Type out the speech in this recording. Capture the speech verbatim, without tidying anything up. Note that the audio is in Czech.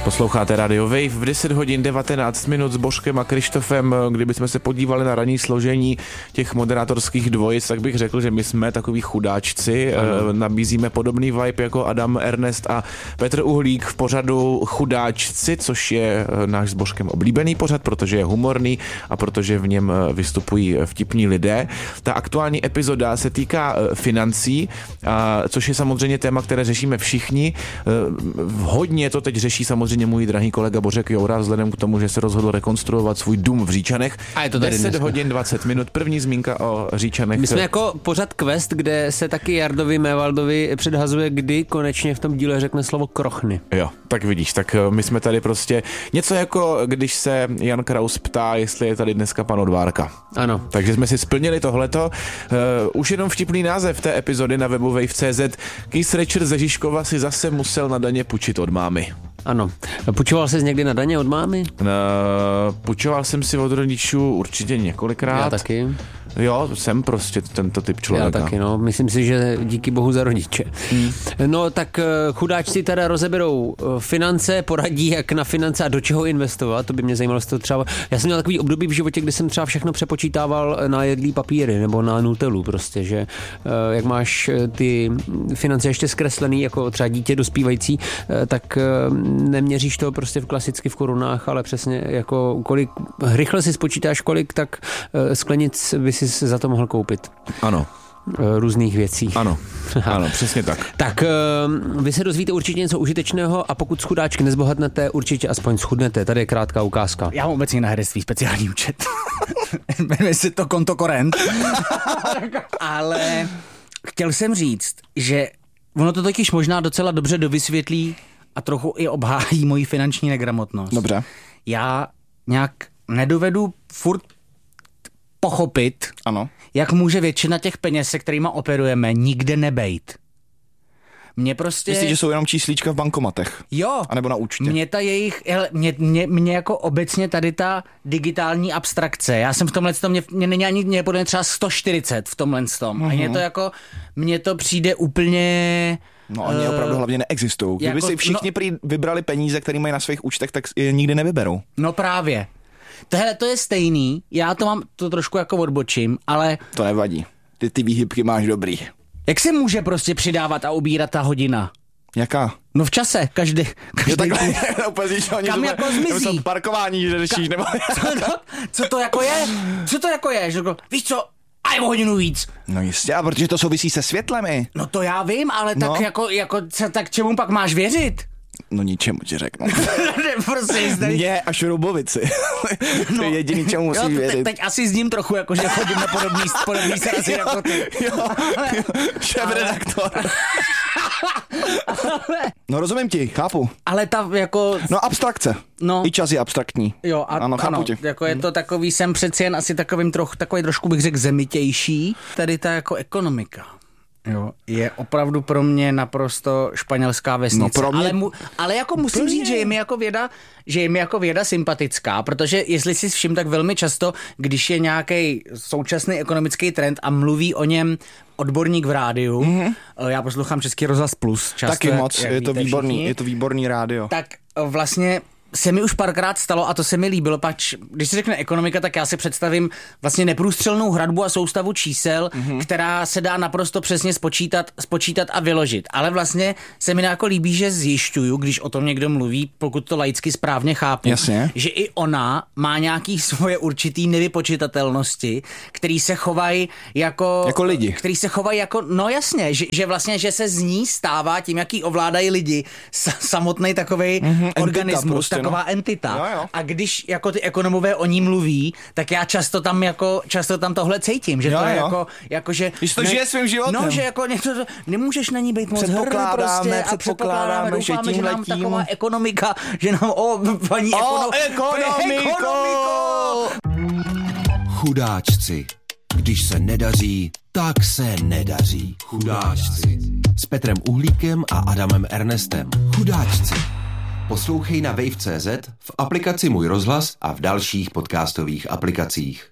Posloucháte Radio Wave v deset hodin devatenáct minut s Božkem a Krištofem. Kdybychom se podívali na ranní složení těch moderátorských dvojic, tak bych řekl, že my jsme takový chudáčci. Ano. Nabízíme podobný vibe jako Adam Ernest a Petr Uhlík v pořadu Chudáčci, což je náš s Božkem oblíbený pořad, protože je humorný a protože v něm vystupují vtipní lidé. Ta aktuální epizoda se týká financí, což je samozřejmě téma, které řešíme všichni. Hodně to teď řeší samozřejmě můj drahý kolega Bořek Joura, vzhledem k tomu, že se rozhodl rekonstruovat svůj dům v Říčanech. A je to tady deset dneska. hodin dvacet minut. První zmínka o Říčanech. My jsme jako pořad Quest, kde se taky Jardovi Mévaldovi předhazuje, kdy konečně v tom díle řekne slovo krochny. Jo, tak vidíš, tak my jsme tady prostě něco jako, když se Jan Kraus ptá, jestli je tady dneska pan Odvárka. Ano. Takže jsme si splnili tohleto. Uh, už jenom vtipný název té epizody na webu wave tečka cé zet. Keith Richards ze Žižkova si zase musel na daně půjčit od mámy. Ano. Půjčoval jsi někdy na daně od mámy? Uh, půjčoval jsem si od rodičů určitě několikrát. Já taky. Jo, jsem prostě tento typ člověka. Já taky, no. Myslím si, že díky bohu za rodiče. Hmm. No tak chudáčci teda rozeberou finance, poradí, jak na finance a do čeho investovat. To by mě zajímalo, to třeba. Já jsem měl takový období v životě, kdy jsem třeba všechno přepočítával na jedlý papíry nebo na Nutellu prostě, že jak máš ty finance ještě zkreslený, jako třeba dítě dospívající, tak neměříš to prostě v klasicky v korunách, ale přesně jako kolik, rychle si spočítáš kolik, tak sklenic by si za to mohl koupit. Ano. Různých věcí. Ano, ano, přesně tak. Tak vy se dozvíte určitě něco užitečného a pokud s chudáčky nezbohatnete, určitě aspoň schudnete. Tady je krátká ukázka. Já mám obecně na herectví speciální účet. Jmenuje se to konto Korent. Ale chtěl jsem říct, že ono to totiž možná docela dobře dovysvětlí a trochu i obhájí moji finanční negramotnost. Dobře. Já nějak nedovedu furt pochopit, ano, jak může většina těch peněz, se kterýma operujeme, nikde nebejt. Mně prostě... Myslíš, že jsou jenom číslíčka v bankomatech? Jo. A nebo na účtě? Mě ta jejich, hele, mě, mě, mě jako obecně tady ta digitální abstrakce, já jsem v tomhle tom, mě, mě není ani, mě podle mě třeba sto čtyřicet v tomhle tom. Uh-huh. A mě to jako, mně to přijde úplně... No oni uh, opravdu hlavně neexistují. Kdyby jako, si všichni no, prý vybrali peníze, které mají na svých účtech, tak je nikdy nevyberou. No právě. Tohle to je stejný, já to mám, to trošku jako odbočím, ale... To nevadí, ty ty výhybky máš dobrý. Jak se může prostě přidávat a ubírat ta hodina? Jaká? No v čase, každý... každý jo, takhle, úplně, že oni kam jako zmizí? Parkování, že řešíš, Ka- nebo... co, no, co to jako je? Co to jako je? Že jako, víš co, a je o hodinu víc. No jistě, a protože to souvisí se světlem i. No to já vím, ale no. tak jako, jako, tak čemu pak máš věřit? No ničemu ti řeknu. Prostě Mně a Šroubovici. To no, je jediný, čemu musíš jo, te, věřit. Teď asi s ním trochu, jako, že chodím na podobný, podobný srazy jako ty. Jo, jo, šéf-redaktor. No rozumím ti, chápu. Ale ta jako... No abstrakce. No. I čas je abstraktní. Jo, a, ano, chápu ano, tě. Jako je to takový, jsem přeci jen asi takovým trochu, takový trošku bych řekl zemitější. Tady ta jako ekonomika. Jo, je opravdu pro mě naprosto španělská vesnice. No pro mě... ale, mu, ale jako musím říct, že je mi jako věda, že je mi jako věda sympatická, protože jestli si všim, tak velmi často, když je nějaký současný ekonomický trend a mluví o něm odborník v rádiu, mm-hmm. já poslouchám Český rozhlas Plus často. Taky moc, jak je to výborný, všichni, je to výborný rádio. tak vlastně se mi už párkrát stalo a to se mi líbilo, pač, když se řekne ekonomika, tak já si představím vlastně neprůstřelnou hradbu a soustavu čísel, mm-hmm. která se dá naprosto přesně spočítat, spočítat a vyložit. Ale vlastně se mi jako líbí, že zjišťuju, když o tom někdo mluví, pokud to laicky správně chápu, jasně, že i ona má nějaký svoje určitý nevypočitatelnosti, který se chovají jako... Jako lidi. Který se chovají jako, no jasně, že, že vlastně, že se z ní stává tím, jaký ovládají lidi, samotný takovej mm-hmm, organismus, prostě, taková no. entita. Jo, jo. A když jako ty ekonomové o ní mluví, tak já často tam jako, často tam tohle cítím, že jo, to je jo. jako, jako, že... Když to ne, žije svým životem. No, že jako něco, nemůžeš na ní být moc hrd prostě a předpokládáme, doufáme, že nám taková ekonomika, že nám, o, paní o, ekono, ekonomiko! ekonomiko! Chudáčci. Když se nedaří, tak se nedaří. Chudáčci. S Petrem Uhlíkem a Adamem Ernestem. Chudáčci. Poslouchej na wave tečka cé zet, v aplikaci Můj rozhlas a v dalších podcastových aplikacích.